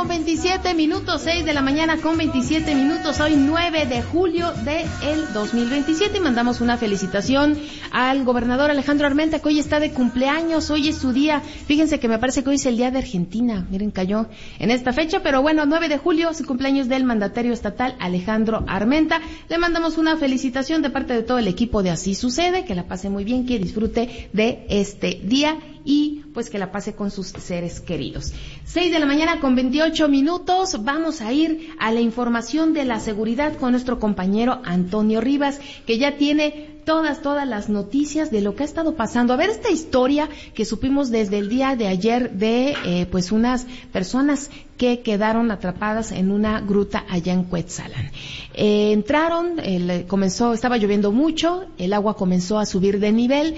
con 27 minutos, 6 de la mañana con 27 minutos, hoy 9 de julio del 2027, y mandamos una felicitación al gobernador Alejandro Armenta, que hoy está de cumpleaños, hoy es su día. Fíjense que me parece que hoy es el día de Argentina, miren, cayó en esta fecha, pero bueno, 9 de julio, su cumpleaños del mandatario estatal Alejandro Armenta. Le mandamos una felicitación de parte de todo el equipo de Así Sucede, que la pase muy bien, que disfrute de este día y pues que la pase con sus seres queridos. 6 de la mañana con 28 minutos, vamos a ir a la información de la seguridad con nuestro compañero Antonio Rivas, que ya tiene todas las noticias de lo que ha estado pasando. A ver, esta historia que supimos desde el día de ayer de pues unas personas que quedaron atrapadas en una gruta allá en Cuetzalan. Entraron, estaba lloviendo mucho, el agua comenzó a subir de nivel.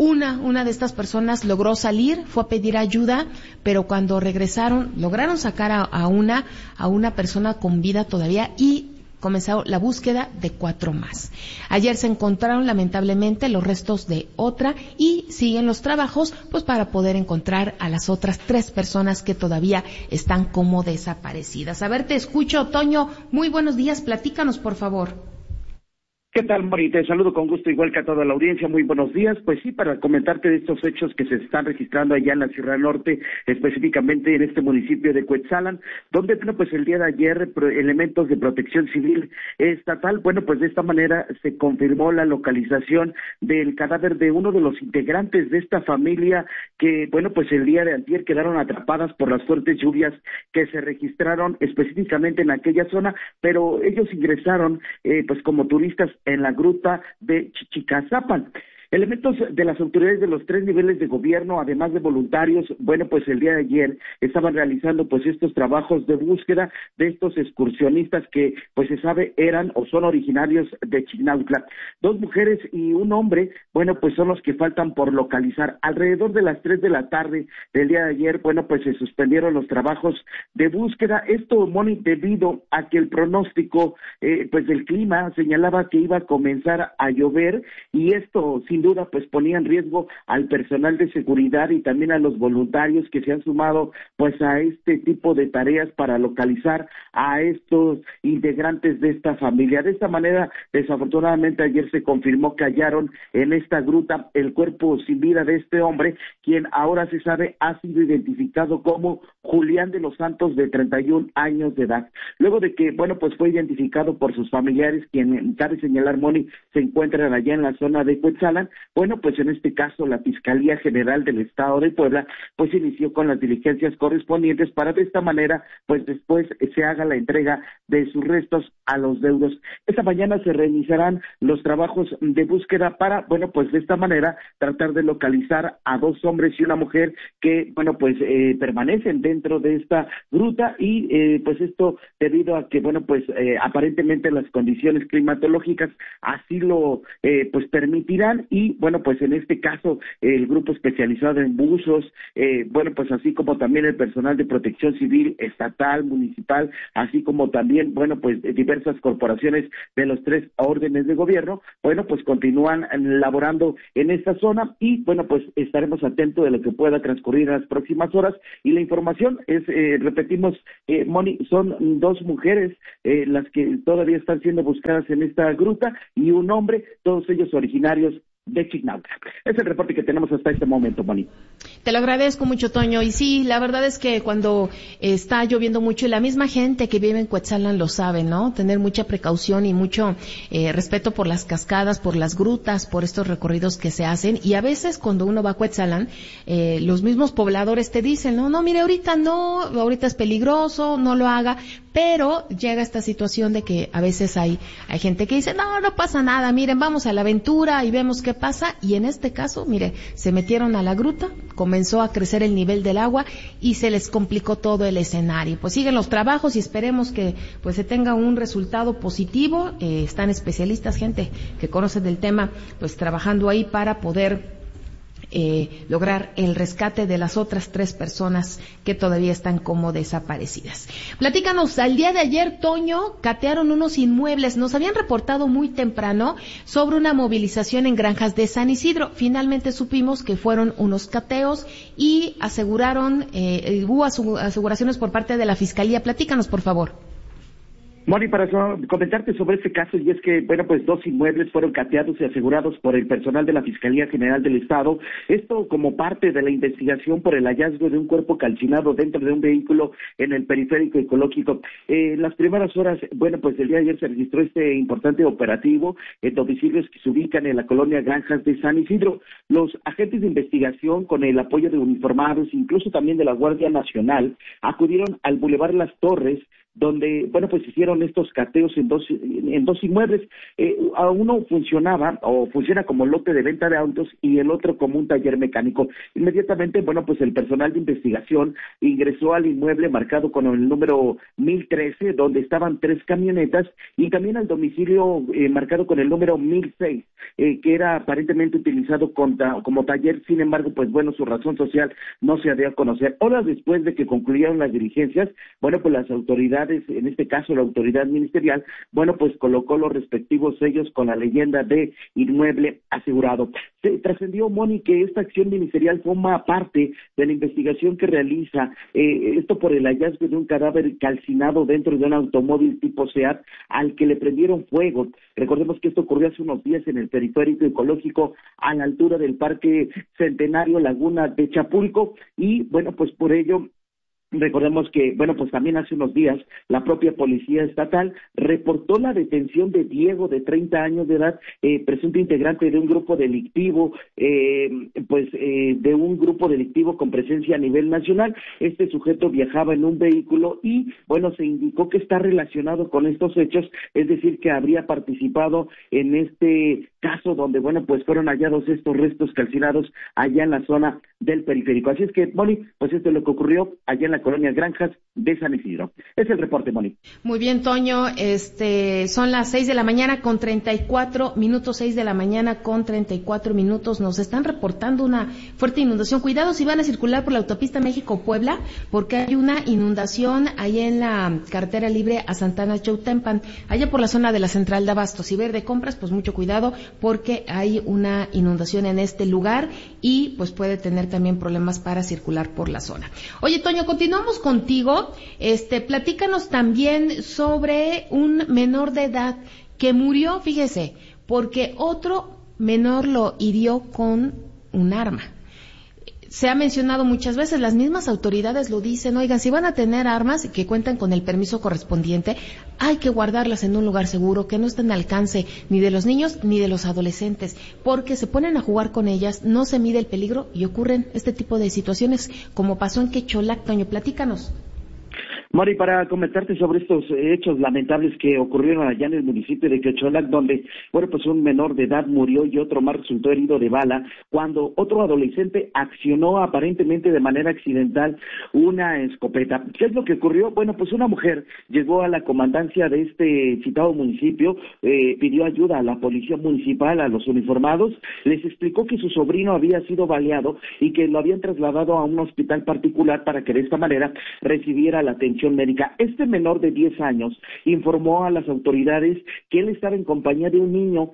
Una de estas personas logró salir, fue a pedir ayuda, pero cuando regresaron, lograron sacar a una persona con vida todavía y comenzó la búsqueda de 4 más. Ayer se encontraron lamentablemente los restos de otra y siguen los trabajos pues para poder encontrar a las otras 3 personas que todavía están como desaparecidas. A ver, te escucho, Toño, muy buenos días, platícanos por favor. ¿Qué tal, Mari? Te saludo con gusto, igual que a toda la audiencia. Muy buenos días. Pues sí, para comentarte de estos hechos que se están registrando allá en la Sierra Norte, específicamente en este municipio de Cuetzalan, donde, bueno, pues el día de ayer elementos de protección civil estatal, bueno, pues de esta manera se confirmó la localización del cadáver de uno de los integrantes de esta familia que, bueno, pues el día de antier quedaron atrapadas por las fuertes lluvias que se registraron específicamente en aquella zona, pero ellos ingresaron, pues como turistas en la gruta de Chichicazapan. Elementos de las autoridades de los 3 niveles de gobierno, además de voluntarios, bueno, pues el día de ayer estaban realizando pues estos trabajos de búsqueda de estos excursionistas que pues se sabe eran o son originarios de Chignautla. 2 mujeres y un hombre, bueno, pues son los que faltan por localizar. Alrededor de las 3 de la tarde del día de ayer, bueno, pues se suspendieron los trabajos de búsqueda. Esto, Moni, debido a que el pronóstico pues del clima señalaba que iba a comenzar a llover, y esto sin duda pues ponía en riesgo al personal de seguridad y también a los voluntarios que se han sumado pues a este tipo de tareas para localizar a estos integrantes de esta familia. De esta manera, desafortunadamente ayer se confirmó que hallaron en esta gruta el cuerpo sin vida de este hombre, quien ahora se sabe ha sido identificado como Julián de los Santos, de 31 años de edad. Luego de que, bueno, pues fue identificado por sus familiares, quien, cabe señalar, Moni, se encuentran allá en la zona de Cuetzalan. Bueno, pues en este caso la Fiscalía General del Estado de Puebla pues inició con las diligencias correspondientes para de esta manera pues después se haga la entrega de sus restos a los deudos. Esta mañana se reiniciarán los trabajos de búsqueda para, bueno, pues de esta manera tratar de localizar a 2 hombres y una mujer que, bueno, pues permanecen dentro de esta gruta y pues esto debido a que, bueno, pues aparentemente las condiciones climatológicas así lo pues permitirán. Y bueno, pues en este caso el grupo especializado en buzos, bueno, pues así como también el personal de protección civil estatal, municipal, así como también, bueno, pues diversas corporaciones de los 3 órdenes de gobierno, bueno, pues continúan laborando en esta zona y bueno, pues estaremos atentos de lo que pueda transcurrir en las próximas horas. Y la información es, repetimos, Moni, son 2 mujeres las que todavía están siendo buscadas en esta gruta y un hombre, todos ellos originarios de Chignautla. Es el reporte que tenemos hasta este momento, Moni. Te lo agradezco mucho, Toño. Y sí, la verdad es que cuando está lloviendo mucho, y la misma gente que vive en Cuetzalan lo sabe, ¿no? Tener mucha precaución y mucho respeto por las cascadas, por las grutas, por estos recorridos que se hacen. Y a veces cuando uno va a Cuetzalan, los mismos pobladores te dicen, no, mire, ahorita es peligroso, no lo haga. Pero llega esta situación de que a veces hay gente que dice, no pasa nada, miren, vamos a la aventura y vemos qué pasa. Y en este caso, mire, se metieron a la gruta, comenzó a crecer el nivel del agua y se les complicó todo el escenario. Pues siguen los trabajos y esperemos que pues se tenga un resultado positivo. Están especialistas, gente que conoce del tema, pues trabajando ahí para poder lograr el rescate de las otras 3 personas que todavía están como desaparecidas. Platícanos, al día de ayer, Toño, catearon unos inmuebles. Nos habían reportado muy temprano sobre una movilización en granjas de San Isidro. Finalmente supimos que fueron unos cateos y hubo aseguraciones por parte de la Fiscalía. Platícanos, por favor. Moni, para comentarte sobre este caso, y es que, bueno, pues 2 inmuebles fueron cateados y asegurados por el personal de la Fiscalía General del Estado, esto como parte de la investigación por el hallazgo de un cuerpo calcinado dentro de un vehículo en el periférico ecológico. En las primeras horas, bueno, pues el día de ayer se registró este importante operativo en domicilios que se ubican en la colonia Granjas de San Isidro. Los agentes de investigación, con el apoyo de uniformados, incluso también de la Guardia Nacional, acudieron al Boulevard Las Torres, donde, bueno, pues hicieron estos cateos en dos inmuebles. Uno funciona como lote de venta de autos y el otro como un taller mecánico. Inmediatamente, bueno, pues el personal de investigación ingresó al inmueble marcado con el número 1013, donde estaban 3 camionetas, y también al domicilio marcado con el número 1006, que era aparentemente utilizado como taller. Sin embargo, pues bueno, su razón social no se dio a conocer. Horas después de que concluyeron las diligencias, bueno, pues las autoridades, en este caso la autoridad ministerial, bueno, pues colocó los respectivos sellos con la leyenda de inmueble asegurado. Se trascendió, Moni, que esta acción ministerial forma parte de la investigación que realiza, esto por el hallazgo de un cadáver calcinado dentro de un automóvil tipo SEAT al que le prendieron fuego. Recordemos que esto ocurrió hace unos días en el periférico ecológico a la altura del Parque Centenario Laguna de Chapulco, y bueno, pues por ello recordemos que, bueno, pues también hace unos días la propia Policía Estatal reportó la detención de Diego, de 30 años de edad, presunto integrante de un grupo delictivo, de un grupo delictivo con presencia a nivel nacional. Este sujeto viajaba en un vehículo y, bueno, se indicó que está relacionado con estos hechos, es decir, que habría participado en este caso donde, bueno, pues fueron hallados estos restos calcinados allá en la zona del periférico. Así es que, Moni, pues esto es lo que ocurrió allá en la colonia Granjas de San Isidro. Es el reporte, Moni. Muy bien, Toño, son las 6 de la mañana con 34 minutos, 6 de la mañana con 34 minutos. Nos están reportando una fuerte inundación. Cuidado si van a circular por la autopista México-Puebla, porque hay una inundación ahí en la carretera libre a Santana Chautempan, allá por la zona de la central de Abastos. Si va a ir de compras, pues mucho cuidado, porque hay una inundación en este lugar y pues puede tener también problemas para circular por la zona. Oye, Toño, continuamos contigo. Platícanos también sobre un menor de edad que murió, fíjese, porque otro menor lo hirió con un arma. Se ha mencionado muchas veces, las mismas autoridades lo dicen, oigan, si van a tener armas que cuentan con el permiso correspondiente, hay que guardarlas en un lugar seguro, que no estén al alcance ni de los niños ni de los adolescentes, porque se ponen a jugar con ellas, no se mide el peligro y ocurren este tipo de situaciones, como pasó en Quecholac. Toño, platícanos. Mari, para comentarte sobre estos hechos lamentables que ocurrieron allá en el municipio de Quecholac, donde, bueno, pues un menor de edad murió y otro más resultó herido de bala, cuando otro adolescente accionó aparentemente de manera accidental una escopeta. ¿Qué es lo que ocurrió? Bueno, pues una mujer llegó a la comandancia de este citado municipio, pidió ayuda a la policía municipal, a los uniformados, les explicó que su sobrino había sido baleado y que lo habían trasladado a un hospital particular para que de esta manera recibiera la atención médica. Este menor de 10 años informó a las autoridades que él estaba en compañía de un niño,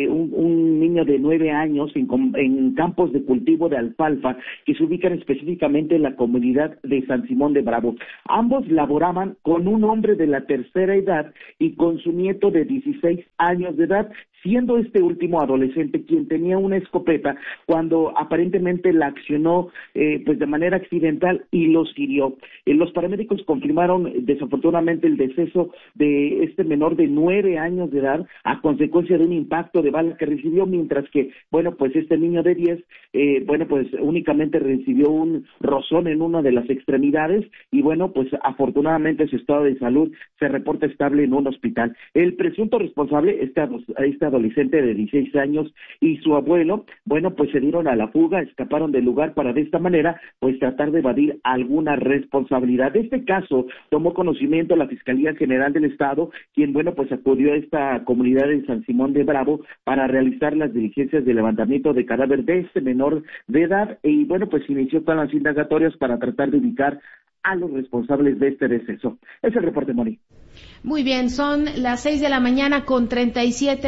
un niño de 9 años en campos de cultivo de alfalfa que se ubican específicamente en la comunidad de San Simón de Bravo. Ambos laboraban con un hombre de la tercera edad y con su nieto de 16 años de edad, siendo este último adolescente quien tenía una escopeta cuando aparentemente la accionó pues de manera accidental y los hirió. Los paramédicos confirmaron desafortunadamente el deceso de este menor de 9 años de edad a consecuencia de un impacto de bala que recibió, mientras que, bueno, pues este niño de 10, pues únicamente recibió un rozón en una de las extremidades y, bueno, pues afortunadamente su estado de salud se reporta estable en un hospital. El presunto responsable, este adolescente de 16 años y su abuelo, bueno, pues se dieron a la fuga, escaparon del lugar para de esta manera, pues tratar de evadir alguna responsabilidad. De este caso tomó conocimiento la Fiscalía General del Estado, quien, bueno, pues acudió a esta comunidad de San Simón de Bravo para realizar las diligencias de levantamiento de cadáver de este menor de edad y, bueno, pues inició todas las indagatorias para tratar de ubicar a los responsables de este deceso. Es el reporte, Moni. Muy bien, son las 6 de la mañana con 37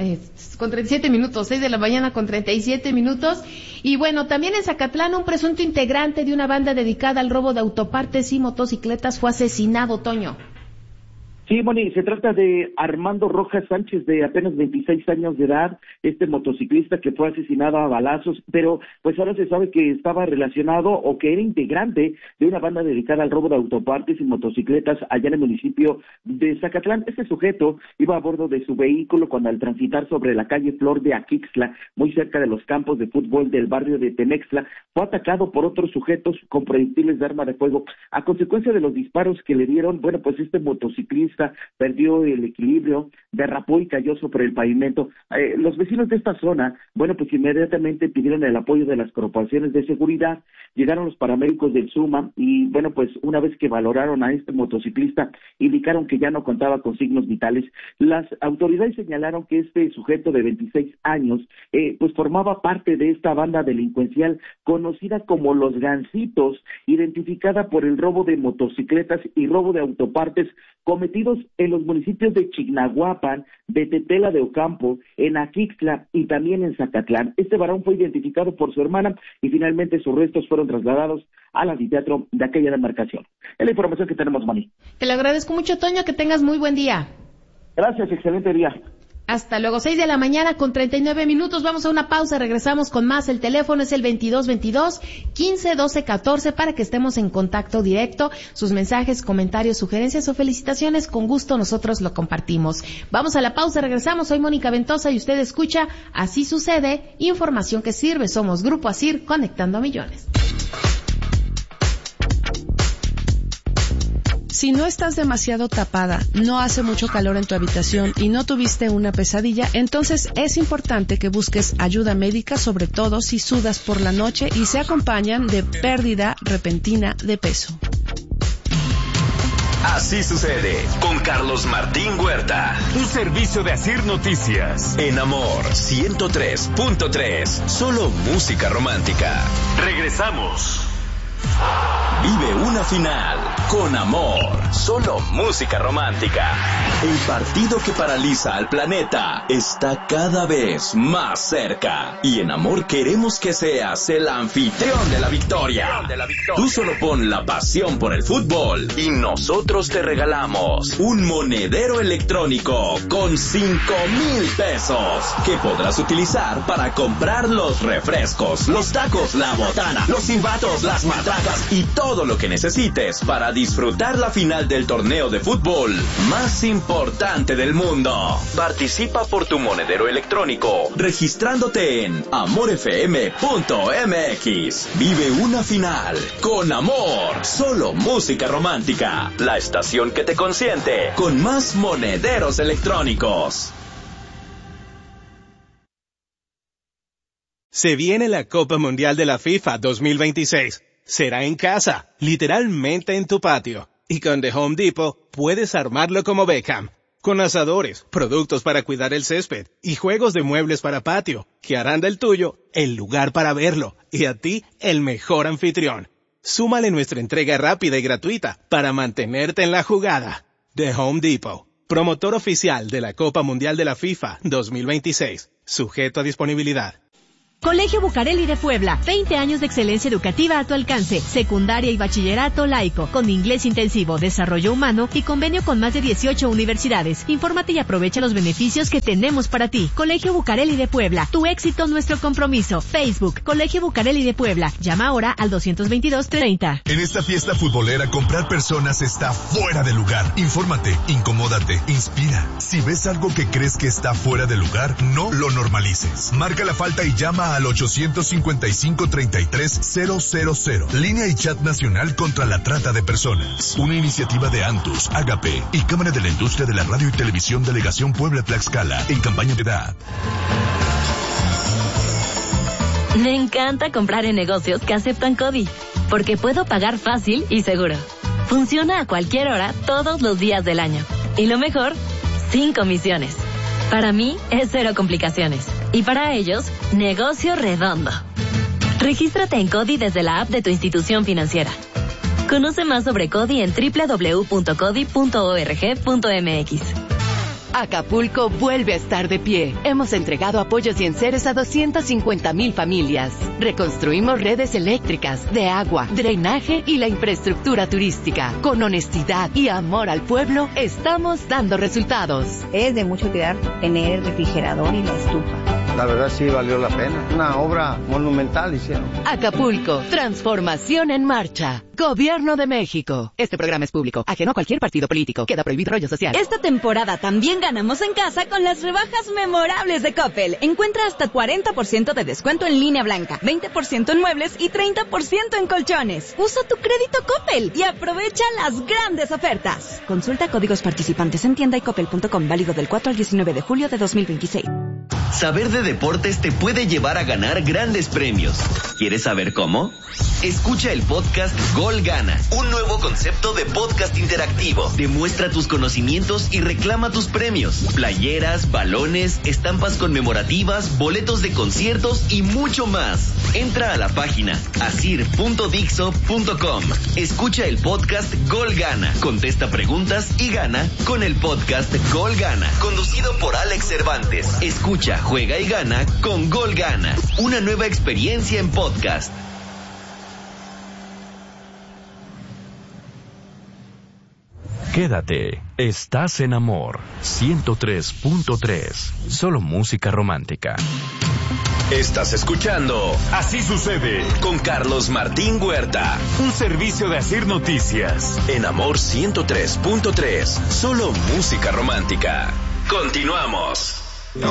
minutos, 6 de la mañana con 37 minutos. Y bueno, también en Zacatlán un presunto integrante de una banda dedicada al robo de autopartes y motocicletas fue asesinado, Toño. Sí, Moni, se trata de Armando Rojas Sánchez, de apenas 26 años de edad, este motociclista que fue asesinado a balazos, pero pues ahora se sabe que estaba relacionado o que era integrante de una banda dedicada al robo de autopartes y motocicletas allá en el municipio de Zacatlán. Este sujeto iba a bordo de su vehículo cuando al transitar sobre la calle Flor de Aquixtla, muy cerca de los campos de fútbol del barrio de Temextla, fue atacado por otros sujetos con proyectiles de arma de fuego. A consecuencia de los disparos que le dieron, bueno, pues este motociclista perdió el equilibrio, derrapó y cayó sobre el pavimento. Los vecinos de esta zona, bueno, pues inmediatamente pidieron el apoyo de las corporaciones de seguridad, llegaron los paramédicos del SUMA y, bueno, pues una vez que valoraron a este motociclista, indicaron que ya no contaba con signos vitales. Las autoridades señalaron que este sujeto de 26 años, pues formaba parte de esta banda delincuencial conocida como Los Gansitos, identificada por el robo de motocicletas y robo de autopartes cometidos en los municipios de Chignahuapan, de Tetela de Ocampo, en Aquixtla y también en Zacatlán. Este varón fue identificado por su hermana y finalmente sus restos fueron trasladados al anfiteatro de aquella demarcación. Es la información que tenemos, Moni. Te lo agradezco mucho, Toño, que tengas muy buen día. Gracias, excelente día. Hasta luego, 6 de la mañana con 39 minutos. Vamos a una pausa, regresamos con más. El teléfono es el 2222-151214 para que estemos en contacto directo. Sus mensajes, comentarios, sugerencias o felicitaciones, con gusto nosotros lo compartimos. Vamos a la pausa, regresamos. Soy Mónica Ventosa y usted escucha Así Sucede, información que sirve. Somos Grupo ASIR, conectando a millones. Si no estás demasiado tapada, no hace mucho calor en tu habitación y no tuviste una pesadilla, entonces es importante que busques ayuda médica, sobre todo si sudas por la noche y se acompañan de pérdida repentina de peso. Así Sucede con Carlos Martín Huerta. Un servicio de ASIR Noticias. En Amor 103.3. Solo música romántica. Regresamos. Vive una final con Amor, solo música romántica. El partido que paraliza al planeta está cada vez más cerca. Y en Amor queremos que seas el anfitrión de la victoria. Tú solo pon la pasión por el fútbol y nosotros te regalamos un monedero electrónico con 5,000 pesos que podrás utilizar para comprar los refrescos, los tacos, la botana, los silbatos, las matracas y todo lo que necesites para disfrutar la final del torneo de fútbol más importante del mundo. Participa por tu monedero electrónico registrándote en amorfm.mx. Vive una final con Amor, solo música romántica. La estación que te consiente con más monederos electrónicos. Se viene la Copa Mundial de la FIFA 2026. Será en casa, literalmente en tu patio. Y con The Home Depot puedes armarlo como Beckham. Con asadores, productos para cuidar el césped y juegos de muebles para patio, que harán del tuyo el lugar para verlo y a ti el mejor anfitrión. Súmale nuestra entrega rápida y gratuita para mantenerte en la jugada. The Home Depot, promotor oficial de la Copa Mundial de la FIFA 2026. Sujeto a disponibilidad. Colegio Bucareli de Puebla, 20 años de excelencia educativa a tu alcance, secundaria y bachillerato laico, con inglés intensivo, desarrollo humano y convenio con más de 18 universidades. Infórmate y aprovecha los beneficios que tenemos para ti. Colegio Bucareli de Puebla, tu éxito, nuestro compromiso. Facebook, Colegio Bucareli de Puebla. Llama ahora al 222-30. En esta fiesta futbolera, comprar personas está fuera de lugar. Infórmate, incomódate, inspira. Si ves algo que crees que está fuera de lugar, no lo normalices. Marca la falta y llama Llama al 855-33-000. Línea y chat nacional contra la trata de personas. Una iniciativa de Antus, Agape y Cámara de la Industria de la Radio y Televisión Delegación Puebla-Tlaxcala en campaña de edad. Me encanta comprar en negocios que aceptan CODI, porque puedo pagar fácil y seguro. Funciona a cualquier hora, todos los días del año. Y lo mejor, sin comisiones. Para mí, es cero complicaciones. Y para ellos, negocio redondo. Regístrate en CODI desde la app de tu institución financiera. Conoce más sobre CODI en www.codi.org.mx. Acapulco vuelve a estar de pie. Hemos entregado apoyos y enseres a 250,000 familias. Reconstruimos redes eléctricas, de agua, drenaje y la infraestructura turística. Con honestidad y amor al pueblo, estamos dando resultados. Es de mucho cuidar tener el refrigerador y la estufa. La verdad sí valió la pena. Una obra monumental hicieron. Acapulco, transformación en marcha. Gobierno de México. Este programa es público, ajeno a cualquier partido político. Queda prohibido rollo social. Esta temporada también ganamos en casa con las rebajas memorables de Coppel. Encuentra hasta 40% de descuento en línea blanca, 20% en muebles y 30% en colchones. Usa tu crédito Coppel y aprovecha las grandes ofertas. Consulta códigos participantes en tienda y coppel.com, válido del 4 al 19 de julio de 2026. Saber de deportes te puede llevar a ganar grandes premios. ¿Quieres saber cómo? Escucha el podcast Gol Gana, un nuevo concepto de podcast interactivo. Demuestra tus conocimientos y reclama tus premios. Playeras, balones, estampas conmemorativas, boletos de conciertos y mucho más. Entra a la página asir.dixo.com. Escucha el podcast Gol Gana. Contesta preguntas y gana con el podcast Gol Gana, conducido por Alex Cervantes. Escucha, juega y gana con Gol Gana. Una nueva experiencia en podcast. Quédate, estás en Amor 103.3, solo música romántica. Estás escuchando Así Sucede con Carlos Martín Huerta. Un servicio de Asir Noticias. En Amor 103.3, solo música romántica. Continuamos.